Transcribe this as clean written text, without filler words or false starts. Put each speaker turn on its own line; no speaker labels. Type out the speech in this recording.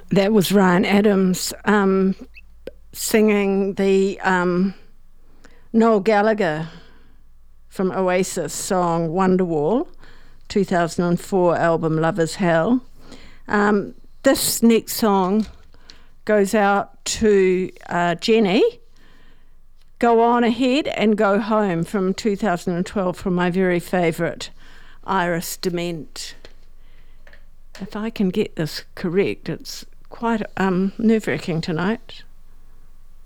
That was Ryan Adams singing the Noel Gallagher from Oasis song Wonderwall, 2004 album Love Is Hell. This next song goes out to Jenny, Go On Ahead and Go Home from 2012 from my very favourite Iris Dement. If I can get this correct, it's quite nerve-wracking tonight.